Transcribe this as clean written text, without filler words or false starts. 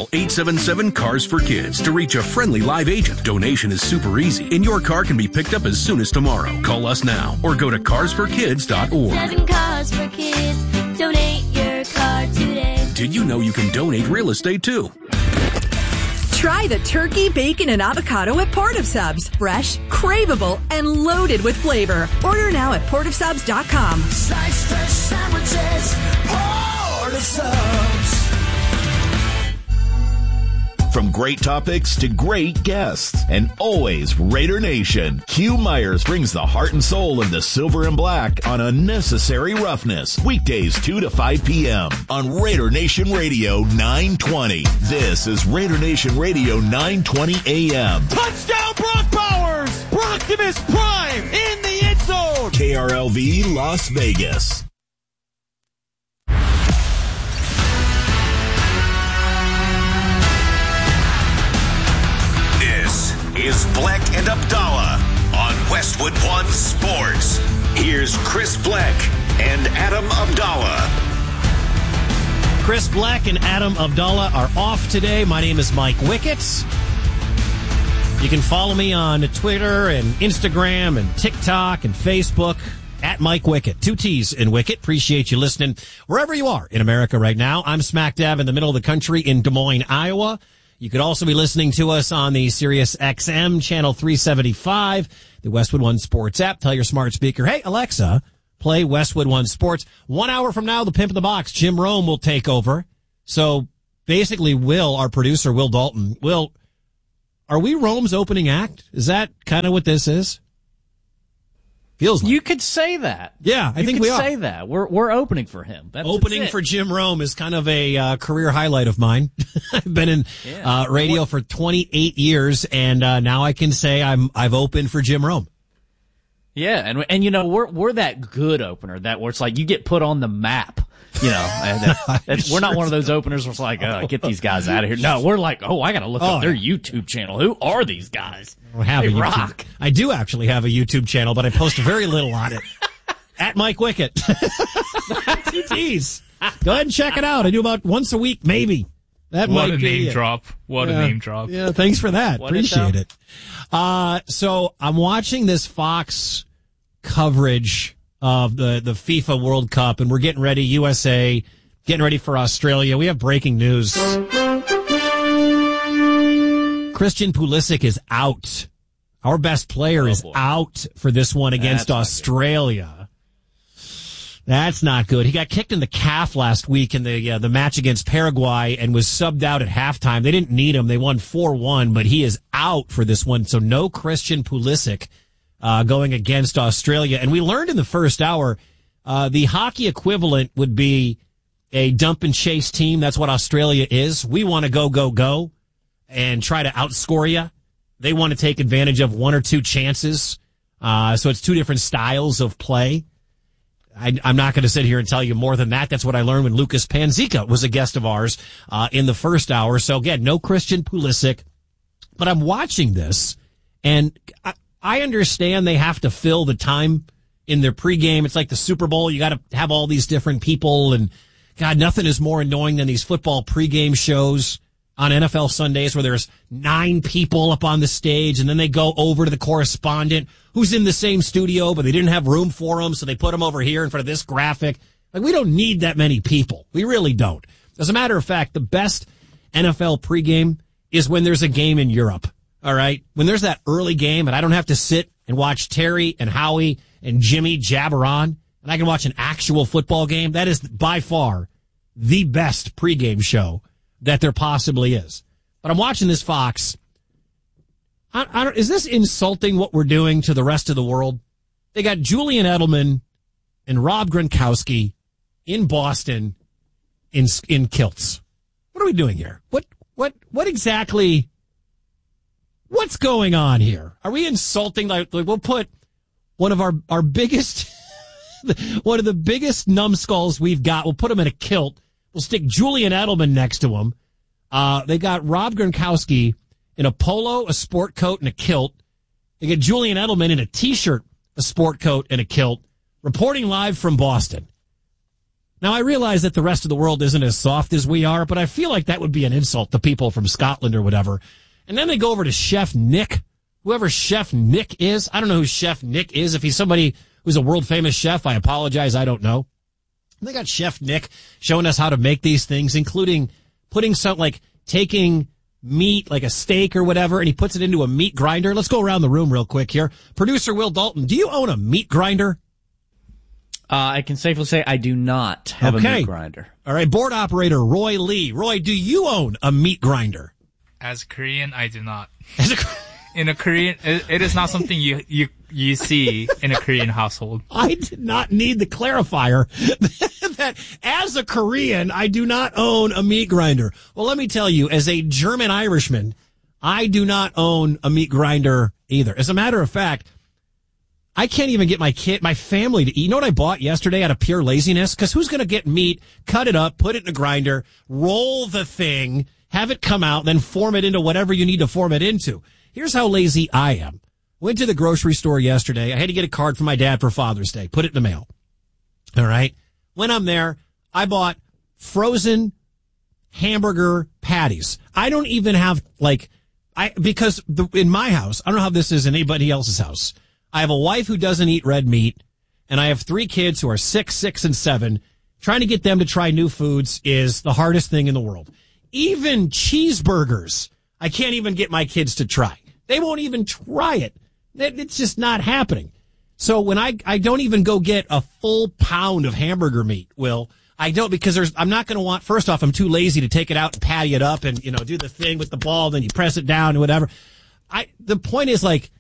Call 877-CARS-FOR-KIDS to reach a friendly live agent. Donation is super easy, and your car can be picked up as soon as tomorrow. Call us now or go to carsforkids.org. 7 Cars for Kids. Donate your car today. Did you know you can donate real estate too? Try the turkey, bacon, and avocado at Port of Subs. Fresh, craveable, and loaded with flavor. Order now at portofsubs.com. Sliced fresh sandwiches, Port of Subs. From great topics to great guests, and always Raider Nation, Hugh Myers brings the heart and soul of the silver and black on Unnecessary Roughness. Weekdays 2 to 5 p.m. on Raider Nation Radio 920. This is Raider Nation Radio 920 a.m. Touchdown Brock Bowers! Brocktimus Prime in the end zone! KRLV Las Vegas. Is Bleck and Abdallah on Westwood One Sports. Here's Chris Bleck and Adam Abdallah. Chris Bleck and Adam Abdallah are off today. My name is Mike Wickett. You can follow me on Twitter and Instagram and TikTok and Facebook at Mike Wickett. 2 T's in Wickett. Appreciate you listening wherever you are in America right now. I'm smack dab in the middle of the country in Des Moines, Iowa. You could also be listening to us on the Sirius XM channel 375, the Westwood One Sports app. Tell your smart speaker, hey, Alexa, play Westwood One Sports. 1 hour from now, the Pimp in the Box, Jim Rome, will take over. So basically, our producer, Will Dalton, are we Rome's opening act? Is that kind of what this is? Feels like. You could say that. Yeah, I think we are. You could say that. We're opening for him. Opening for Jim Rome is kind of a career highlight of mine. I've been in radio for 28 years, and now I can say I've opened for Jim Rome. Yeah, and you know we're that good opener where it's like you get put on the map. You know, we're not one of those openers where it's like, get these guys out of here. No, we're like, I got to look up their YouTube channel. Who are these guys? They rock. I do actually have a YouTube channel, but I post very little on it. At Mike Wickett. 2 T's. Go ahead and check it out. I do about once a week, maybe. What a name drop. What a name drop. Yeah, thanks for that. Appreciate it. So I'm watching this Fox coverage of the FIFA World Cup, and we're getting ready, USA, getting ready for Australia. We have breaking news. Christian Pulisic is out. Our best player is out for this one against Australia. That's not good. He got kicked in the calf last week in the match against Paraguay and was subbed out at halftime. They didn't need him. They won 4-1, but he is out for this one. So no Christian Pulisic going against Australia. And we learned in the first hour, the hockey equivalent would be a dump and chase team. That's what Australia is. We want to go and try to outscore you. They want to take advantage of 1 or 2 chances. So it's 2 different styles of play. I'm not going to sit here and tell you more than that. That's what I learned when Lucas Panzica was a guest of ours in the first hour. So again, no Christian Pulisic. But I'm watching this, and I understand they have to fill the time in their pregame. It's like the Super Bowl. You got to have all these different people, and God, nothing is more annoying than these football pregame shows on NFL Sundays where there's 9 people up on the stage, and then they go over to the correspondent who's in the same studio, but they didn't have room for him, so they put him over here in front of this graphic. Like, we don't need that many people. We really don't. As a matter of fact, the best NFL pregame is when there's a game in Europe. All right? When there's that early game and I don't have to sit and watch Terry and Howie and Jimmy jabber on, and I can watch an actual football game, that is by far the best pregame show that there possibly is. But I'm watching this Fox. Is this insulting what we're doing to the rest of the world? They got Julian Edelman and Rob Gronkowski in Boston in kilts. What are we doing here? What exactly? What's going on here? Are we insulting? Like we'll put one of our biggest, one of the biggest numbskulls we've got. We'll put him in a kilt. We'll stick Julian Edelman next to him. They got Rob Gronkowski in a polo, a sport coat, and a kilt. They get Julian Edelman in a T-shirt, a sport coat, and a kilt, reporting live from Boston. Now, I realize that the rest of the world isn't as soft as we are, but I feel like that would be an insult to people from Scotland or whatever. And then they go over to Chef Nick, whoever Chef Nick is. I don't know who Chef Nick is. If he's somebody who's a world-famous chef, I apologize. I don't know. They got Chef Nick showing us how to make these things, including putting taking meat, like a steak or whatever, and he puts it into a meat grinder. Let's go around the room real quick here. Producer Will Dalton, do you own a meat grinder? I can safely say I do not have a meat grinder. All right, board operator Roy Lee. Roy, do you own a meat grinder? As a Korean, I do not. In a Korean, it is not something you see in a Korean household. I did not need the clarifier that as a Korean, I do not own a meat grinder. Well, let me tell you, as a German Irishman, I do not own a meat grinder either. As a matter of fact, I can't even get my family to eat. You know what I bought yesterday out of pure laziness? Because who's going to get meat, cut it up, put it in a grinder, roll the thing, have it come out, then form it into whatever you need to form it into? Here's how lazy I am. Went to the grocery store yesterday. I had to get a card from my dad for Father's Day. Put it in the mail. All right. When I'm there, I bought frozen hamburger patties. I don't even have because in my house, I don't know how this is in anybody else's house. I have a wife who doesn't eat red meat, and I have 3 kids who are 6, and 7. Trying to get them to try new foods is the hardest thing in the world. Even cheeseburgers, I can't even get my kids to try. They won't even try it. It's just not happening. So when I don't even go get a full pound of hamburger meat, Will, I don't, because I'm not going to want, first off, I'm too lazy to take it out and patty it up and, do the thing with the ball, then you press it down and whatever. The point is,